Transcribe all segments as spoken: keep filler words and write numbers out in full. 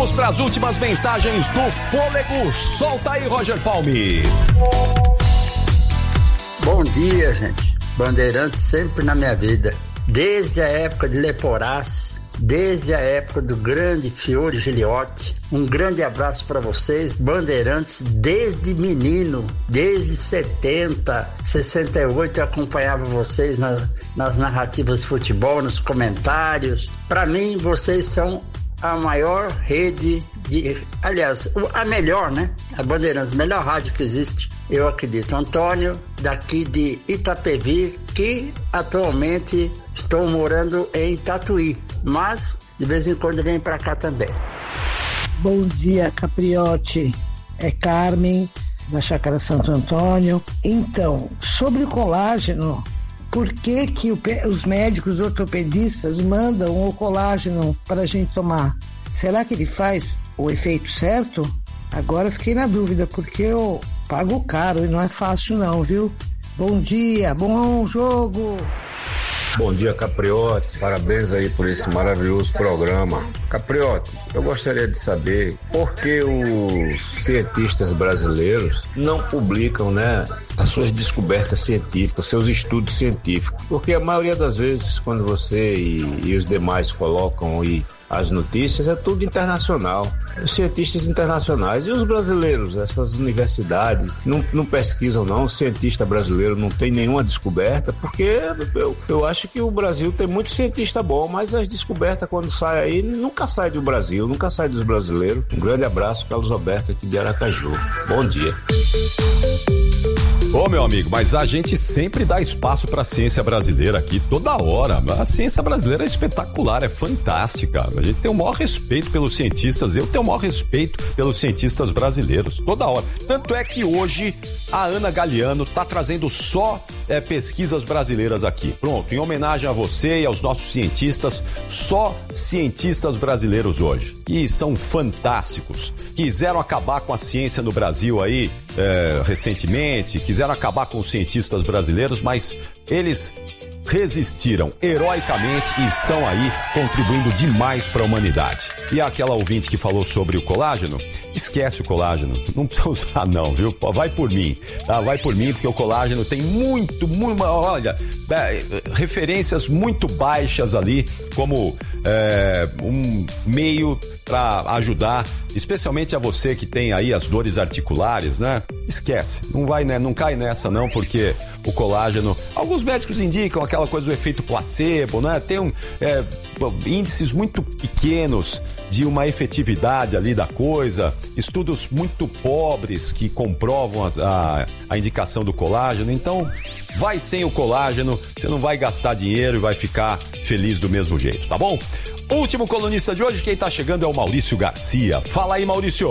Vamos para as últimas mensagens do Fôlego. Solta aí, Roger Palme. Bom dia, gente. Bandeirantes sempre na minha vida. Desde a época de Leporás, desde a época do grande Fiore Giliotti. Um grande abraço para vocês, Bandeirantes, desde menino, desde setenta, sessenta e oito eu acompanhava vocês na, nas narrativas de futebol, nos comentários. Para mim, vocês são a maior rede de, aliás, a melhor, né? A Bandeirantes, a melhor rádio que existe, eu acredito. Antônio, daqui de Itapevi, que atualmente estou morando em Tatuí, mas de vez em quando vem para cá também. Bom dia, Capriotti. É Carmen, da Chácara Santo Antônio. Então, sobre o colágeno, por que que o, os médicos ortopedistas mandam o colágeno para a gente tomar? Será que ele faz o efeito certo? Agora fiquei na dúvida, porque eu pago caro e não é fácil não, viu? Bom dia, bom jogo! Bom dia, Capriotti. Parabéns aí por esse maravilhoso programa. Capriotti, eu gostaria de saber por que os cientistas brasileiros não publicam, né, as suas descobertas científicas, seus estudos científicos. Porque a maioria das vezes, quando você e, e os demais colocam aí as notícias, é tudo internacional. Os cientistas internacionais e os brasileiros, essas universidades não, não pesquisam não, o cientista brasileiro não tem nenhuma descoberta, porque eu, eu acho que o Brasil tem muito cientista bom, mas as descobertas quando saem aí, nunca sai do Brasil, nunca sai dos brasileiros. Um grande abraço, Carlos Alberto aqui de Aracaju. Bom dia. Ô, meu amigo, mas a gente sempre dá espaço pra ciência brasileira aqui, toda hora. A ciência brasileira é espetacular, é fantástica. A gente tem o maior respeito pelos cientistas, eu tenho o maior respeito pelos cientistas brasileiros, toda hora. Tanto é que hoje a Ana Galiano tá trazendo só é, pesquisas brasileiras aqui. Pronto, em homenagem a você e aos nossos cientistas, só cientistas brasileiros hoje. Que são fantásticos. Quiseram acabar com a ciência no Brasil aí, é, recentemente, quiseram acabar com os cientistas brasileiros, mas eles resistiram heroicamente e estão aí contribuindo demais para a humanidade. E aquela ouvinte que falou sobre o colágeno, esquece o colágeno, não precisa usar não, viu? Vai por mim, tá? Vai por mim, porque o colágeno tem muito, muito, olha, é, referências muito baixas ali, como é, um meio para ajudar, especialmente a você que tem aí as dores articulares, né? Esquece, não vai, né? Não cai nessa não, porque o colágeno, alguns médicos indicam aquela coisa do efeito placebo, né? Tem um, é, índices muito pequenos de uma efetividade ali da coisa, estudos muito pobres que comprovam a, a, a indicação do colágeno. Então, vai sem o colágeno, você não vai gastar dinheiro e vai ficar feliz do mesmo jeito, tá bom? Último colunista de hoje, quem tá chegando é o Maurício Garcia. Fala aí, Maurício.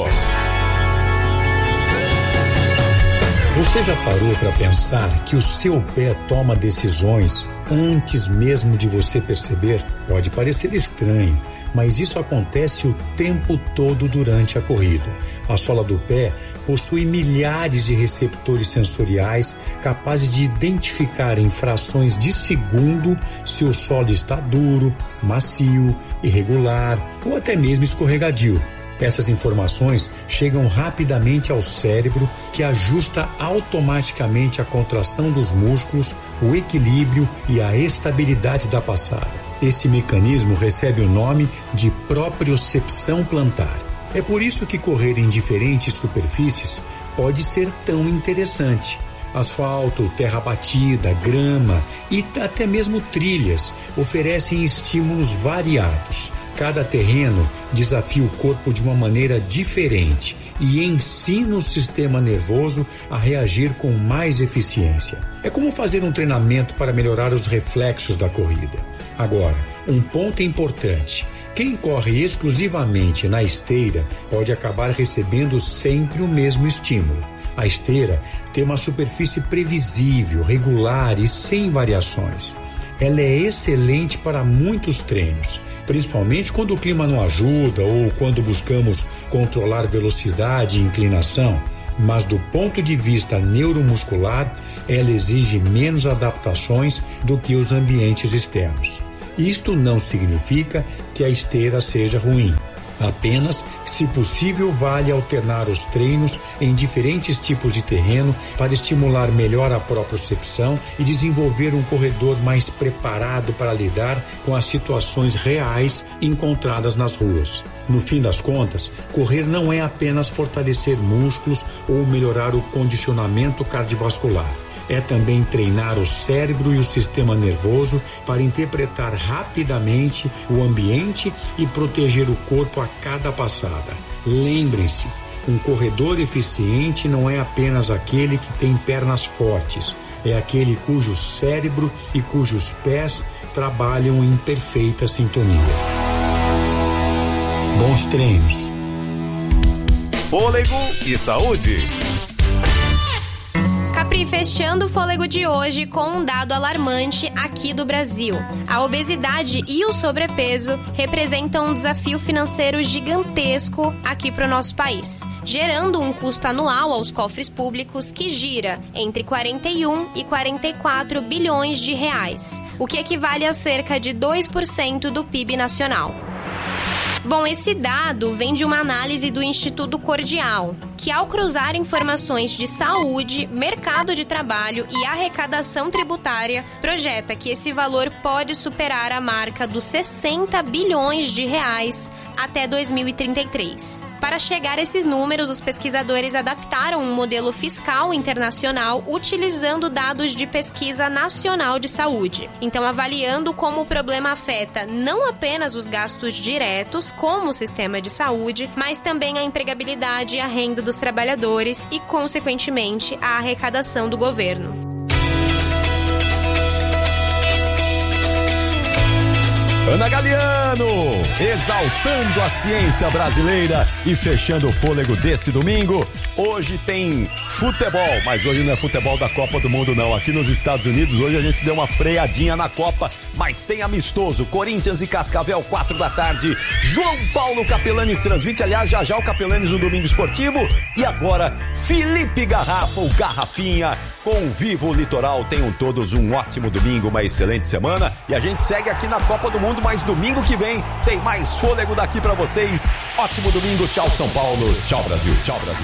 Você já parou para pensar que o seu pé toma decisões antes mesmo de você perceber? Pode parecer estranho, mas isso acontece o tempo todo durante a corrida. A sola do pé possui milhares de receptores sensoriais capazes de identificar em frações de segundo se o solo está duro, macio, irregular ou até mesmo escorregadio. Essas informações chegam rapidamente ao cérebro, que ajusta automaticamente a contração dos músculos, o equilíbrio e a estabilidade da passada. Esse mecanismo recebe o nome de propriocepção plantar. É por isso que correr em diferentes superfícies pode ser tão interessante. Asfalto, terra batida, grama e até mesmo trilhas oferecem estímulos variados. Cada terreno desafia o corpo de uma maneira diferente e ensina o sistema nervoso a reagir com mais eficiência. É como fazer um treinamento para melhorar os reflexos da corrida. Agora, um ponto importante: quem corre exclusivamente na esteira pode acabar recebendo sempre o mesmo estímulo. A esteira tem uma superfície previsível, regular e sem variações. Ela é excelente para muitos treinos, principalmente quando o clima não ajuda ou quando buscamos controlar velocidade e inclinação, mas do ponto de vista neuromuscular, ela exige menos adaptações do que os ambientes externos. Isto não significa que a esteira seja ruim, apenas que Se possível, vale alternar os treinos em diferentes tipos de terreno para estimular melhor a propriocepção e desenvolver um corredor mais preparado para lidar com as situações reais encontradas nas ruas. No fim das contas, correr não é apenas fortalecer músculos ou melhorar o condicionamento cardiovascular. É também treinar o cérebro e o sistema nervoso para interpretar rapidamente o ambiente e proteger o corpo a cada passada. Lembrem-se, um corredor eficiente não é apenas aquele que tem pernas fortes, é aquele cujo cérebro e cujos pés trabalham em perfeita sintonia. Bons treinos. Fôlego e saúde. Capri, fechando o fôlego de hoje com um dado alarmante aqui do Brasil. A obesidade e o sobrepeso representam um desafio financeiro gigantesco aqui para o nosso país, gerando um custo anual aos cofres públicos que gira entre quarenta e um e quarenta e quatro bilhões de reais, o que equivale a cerca de dois por cento do P I B nacional. Bom, esse dado vem de uma análise do Instituto Cordial, que ao cruzar informações de saúde, mercado de trabalho e arrecadação tributária, projeta que esse valor pode superar a marca dos sessenta bilhões de reais até dois mil e trinta e três. Para chegar a esses números, os pesquisadores adaptaram um modelo fiscal internacional utilizando dados de pesquisa nacional de saúde. Então, avaliando como o problema afeta não apenas os gastos diretos, como o sistema de saúde, mas também a empregabilidade e a renda dos trabalhadores e, consequentemente, a arrecadação do governo. Ana Galiano, exaltando a ciência brasileira e fechando o fôlego desse domingo. Hoje tem futebol, mas hoje não é futebol da Copa do Mundo não. Aqui nos Estados Unidos, hoje a gente deu uma freadinha na Copa, mas tem amistoso. Corinthians e Cascavel, quatro da tarde. João Paulo Capelanes transmite, aliás, já já o Capelanes no Domingo Esportivo. E agora, Felipe Garrafa, o Garrafinha, com o Vivo Litoral. Tenham todos um ótimo domingo, uma excelente semana. E a gente segue aqui na Copa do Mundo, mas domingo que vem tem mais fôlego daqui pra vocês. Ótimo domingo, tchau São Paulo, tchau Brasil, tchau Brasil.